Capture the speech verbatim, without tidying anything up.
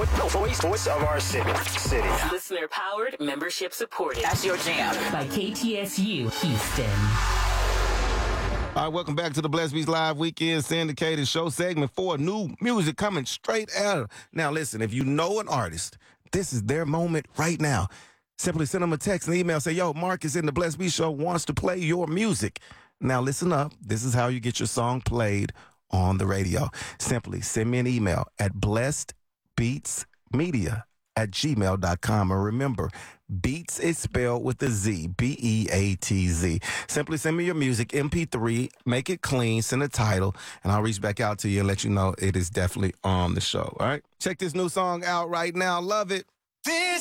Voice, voice of our city. City. Listener powered, membership supported. That's your jam. By K T S U Houston. All right, welcome back to the Blessed Beats Live Weekend Syndicated Show segment four. New music coming straight out. Now, listen, if you know an artist, this is their moment right now. Simply send them a text and email. Say, yo, Marcus in the Blessed Beats Show wants to play your music. Now, listen up. This is how you get your song played on the radio. Simply send me an email at blessedbeatsmedia at gmail dot com. And remember, Beats is spelled with a Z, B E A T Z. Simply send me your music, M P three, make it clean, send a title, and I'll reach back out to you and let you know it is definitely on the show. All right? Check this new song out right now. Love it. This